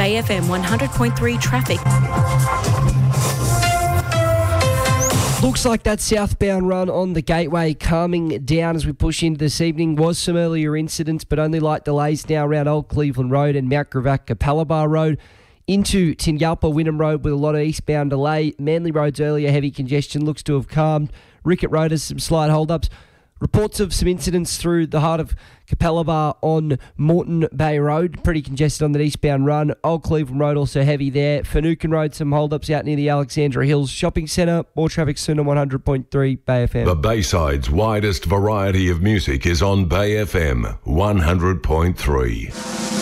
Bay FM 100.3 traffic. Looks like that southbound run on the Gateway calming down as we push into this evening. Was some earlier incidents, but only light delays now around Old Cleveland Road and Mount Gravatt Capalaba Road. Into Tinyalpa Wynnum Road with a lot of eastbound delay. Manly Road's earlier heavy congestion looks to have calmed. Rickett Road has some slight hold-ups. Reports of some incidents through the heart of Capalaba on Moreton Bay Road. Pretty congested on that eastbound run. Old Cleveland Road also heavy there. Finucane Road, some hold-ups out near the Alexandra Hills Shopping Centre. More traffic soon on 100.3 Bay FM. The Bayside's widest variety of music is on Bay FM 100.3.